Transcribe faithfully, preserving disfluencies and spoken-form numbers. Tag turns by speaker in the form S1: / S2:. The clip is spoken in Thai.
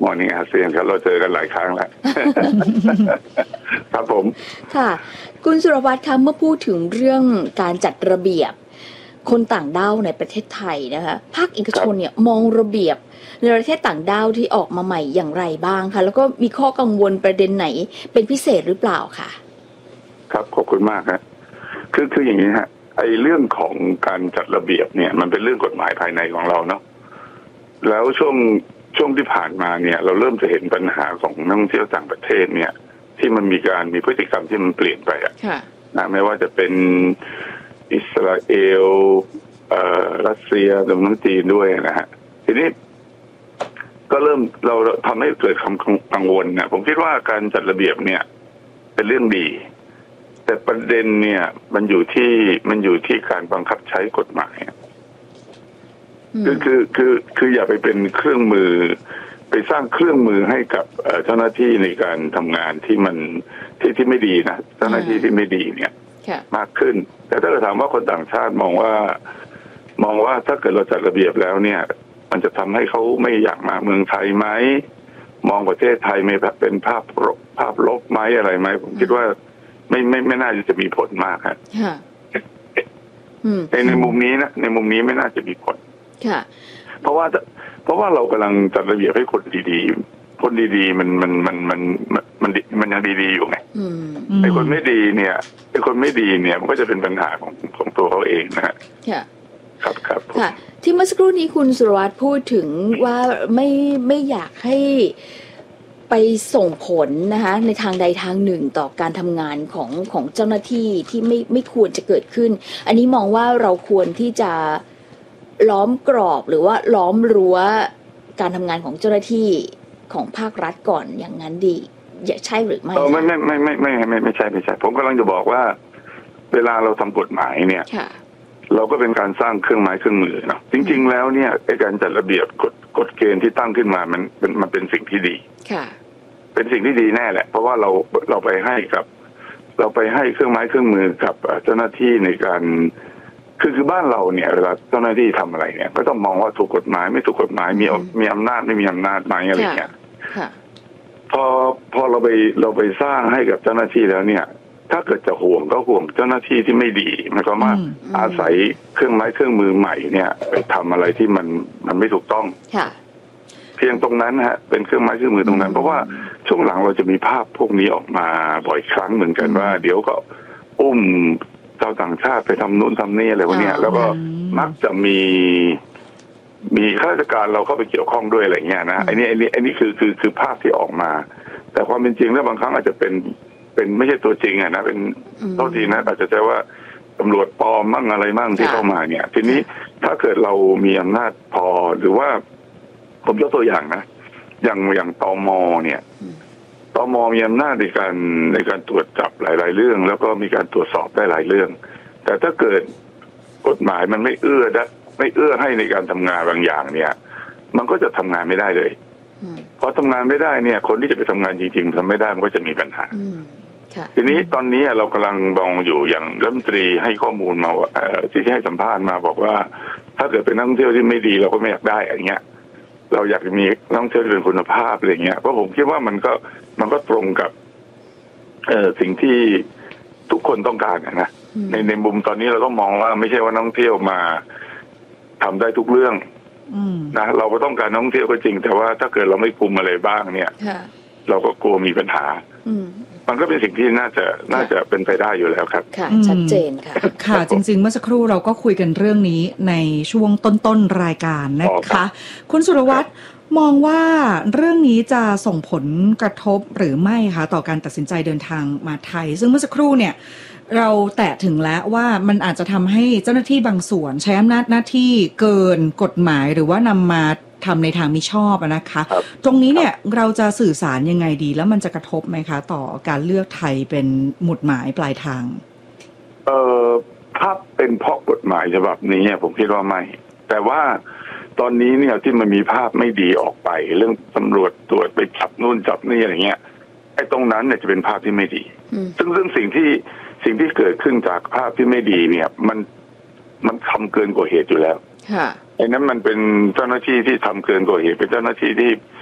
S1: Morning อาเซียนครับเราเจอกันหลายครั้งแล้ว ครับผม
S2: ค่ะคุณสุรวัตรคะเมื่อพูดถึงเรื่องการจัดระเบียบคนต่างด้าวในประเทศไทยนะคะภาคเอกชนเนี่ยมองระเบียบในประเทศต่างด้าวที่ออกมาใหม่อย่างไรบ้างคะแล้วก็มีข้อกังวลประเด็นไหนเป็นพิเศษหรือเปล่าคะ
S1: ครับขอบคุณมากครับคือคืออย่างนี้ฮะไอ้เรื่องของการจัดระเบียบเนี่ยมันเป็นเรื่องกฎหมายภายในของเราเนาะแล้วช่วงช่วงที่ผ่านมาเนี่ยเราเริ่มจะเห็นปัญหาของนักท่องเที่ยวต่างประเทศเนี่ยที่มันมีการมีพฤติกรรมที่มันเปลี่ยนไปอะนะไม่ว่าจะเป็นอิสราเอลเอ่อรัสเซียรวมทั้งจีนด้วยนะฮะทีนี้ก็เริ่มเราทำให้เกิดความกังวลนะผมคิดว่าการจัดระเบียบเนี่ยเป็นเรื่องดีแต่ประเด็นเนี่ยมันอยู่ที่มันอยู่ที่การบังคับใช้กฎหมายคือคือคือคืออย่าไปเป็นเครื่องมือไปสร้างเครื่องมือให้กับเจ้าหน้าที่ในการทำงานที่มันที่ที่ไม่ดีนะเจ้าหน้าที่ที่ไม่ดีเนี่ยมากขึ้นแต่ถ้าเราถามว่าคนต่างชาติมองว่ามองว่าถ้าเกิดเราจัดระเบียบแล้วเนี่ยมันจะทำให้เขาไม่อยากมาเมืองไทยไหมมองประเทศไทยไม่เป็นภาพภาพลบไหมอะไรไหมผมคิดว่าไม่ไม่ไม่น่าจะมีผลมากครับในในมุมนี้นะในมุมนี้ไม่น่าจะมีผลเพราะว่าเพราะว่าเรากำลังจัดระเบียบให้คนดีๆคนดีๆมันมันมันมันมันมันยังดีๆอยู่ไงไอ้คนไม่ดีเนี่ยไอ้คนไม่ดีเนี่ยมันก็จะเป็นปัญหาของของตัวเขาเองนะฮะครับครับ
S2: ค่ะที่เมื่อสักครู่นี้คุณสุรวัตรพูดถึงว่าไม่ไม่อยากให้ไปส่งผลนะคะในทางใดทางหนึ่งต่อการทำงานของของเจ้าหน้าที่ที่ไม่ไม่ควรจะเกิดขึ้นอันนี้มองว่าเราควรที่จะล้อมกรอบหรือว่าล้อมรั้วการทำงานของเจ้าหน้าที่ของภาครัฐก่อนอย่างนั้นดีอย่าใช่หรือไม่
S1: เออไม่ไม่ไม่ไม่ไม่ไม่ไม่ใช่ไม่ใช่ผมกำลังจะบอกว่าเวลาเราทำกฎหมายเนี่ยเราก็เป็นการสร้างเครื่องไม้เครื่องมือเนาะจริงๆแล้วเนี่ยไอ้การจัดระเบียบกฎกฎเกณฑ์ที่ตั้งขึ้นมามันเป็นมันเป็นสิ่งที่ดีเป็นสิ่งที่ดีแน่แหละเพราะว่าเราเราไปให้กับเราไปให้เครื่องไม้เครื่องมือกับเจ้าหน้าที่ในการคือคือบ้านเราเนี่ยเวลาเจ้าหน้าที่ทำอะไรเนี่ยก็ต้องมองว่าถูกกฎหมายไม่ถูกกฎหมายมีมีอำนาจไม่มีอำนาจไหมอะไรเงี้ยพอพอเราไปเราไปสร้างให้กับเจ้าหน้าที่แล้วเนี่ยถ้าเกิดจะห่วงก็ห่วงเจ้าหน้าที่ที่ไม่ดีมันก็มาอาศัยเครื่องไม้เครื่องมือใหม่เนี่ยไปทำอะไรที่มันมันไม่ถูกต้องเพียงตรงนั้นฮะเป็นเครื่องไม้เครื่องมือตรงนั้นเพราะว่าช่วงหลังเราจะมีภาพพวกนี้ออกมาบ่อยครั้งเหมือนกันว่าเดี๋ยวก็อุ้มชาวต่างชาติไปทำนู่นทำนี่อะไรพวกนี้แล้วก็มักจะมีมีข้าราชการเราเข้าไปเกี่ยวข้องด้วยอะไรเงี้ยนะไอ้นี่ไอ้นี่ไอ้นี่คือคือคือภาพที่ออกมาแต่ความเป็นจริงแล้วบางครั้งอาจจะเป็นเป็นไม่ใช่ตัวจริงอ่ะนะเป็นโทษทีนะอาจจะใช้ว่าตำรวจปลอมมั่งอะไรมั่งที่เข้ามาเนี่ยทีนี้ถ้าเกิดเรามีอำนาจพอหรือว่าผมยกตัวอย่างนะอย่างอย่างตม.เนี่ยตม.มีอำนาจในการในการตรวจจับหลายๆเรื่องแล้วก็มีการตรวจสอบได้หลายเรื่องแต่ถ้าเกิดกฎหมายมันไม่เอื้อนะไม่เอื้อให้ในการทำงานบางอย่างเนี่ยมันก็จะทำงานไม่ได้เลยพอทำงานไม่ได้เนี่ยคนที่จะไปทำงานจริงๆทำไม่ได้มันก็จะมีปัญหาทีนี้ตอนนี้เรากำลังมองอยู่อย่างรัฐมนตรีให้ข้อมูลมาว่าที่ให้สัมภาษณ์มาบอกว่าถ้าเกิดเป็นนักท่องเที่ยวที่ไม่ดีเราก็ไม่อยากได้อะไรเงี้ยเราอยากมีนักท่องเที่ยวที่เป็นคุณภาพอะไรเงี้ยเพราะผมคิดว่ามันก็มันก็ตรงกับเอ่อสิ่งที่ทุกคนต้องการนะในในมุมตอนนี้เราก็มองว่าไม่ใช่ว่านักท่องเที่ยวมาทำได้ทุกเรื่องนะเราก็ต้องการนักท่องเที่ยวก็จริงแต่ว่าถ้าเกิดเราไม่คุมอะไรบ้างเนี่ยเราก็กลัวมีปัญหามันก็เป็นสิ่งที่น่าจะน่าจะเป็นไปได้อยู่แล้วครับ
S2: ค่ะชัดเจนค่ะ
S3: ค่ะจริงๆเมื่อสักครู่เราก็คุยกันเรื่องนี้ในช่วงต้นๆรายการนะคะคุณสุรวัตรมองว่าเรื่องนี้จะส่งผลกระทบหรือไม่คะต่อการตัดสินใจเดินทางมาไทยซึ่งเมื่อสักครู่เนี่ยเราแตะถึงแล้วว่ามันอาจจะทำให้เจ้าหน้าที่บางส่วนใช้อำนาจหน้าที่เกินกฎหมายหรือว่านำมาทำในทางมิชอบนะคะตรงนี้เนี่ยเราจะสื่อสารยังไงดีแล้วมันจะกระทบไหมคะต่อการเลือกไทยเป็นหมุดหมายปลายทาง
S1: เอ่อถ้าเป็นเพราะกฎหมายฉบับนี้ผมคิดว่าไม่แต่ว่าตอนนี้เนี่ยที่มันมีภาพไม่ดีออกไปเรื่องตำรวจตรวจไปจับนู่นจับนี่อะไรเงี้ยไอ้ตรงนั้นเนี่ยจะเป็นภาพที่ไม่ดีซึ่งเรื่องสิ่งที่สิ่งที่เกิดขึ้นจากภาพที่ไม่ดีเนี่ยมันมันทำเกินกว่าเหตุอยู่แล้วไอ้นั้นมันเป็นเจ้าหน้าที่ที่ทำเกินกว่าเหตุเป็นเจ้าหน้าที่ที่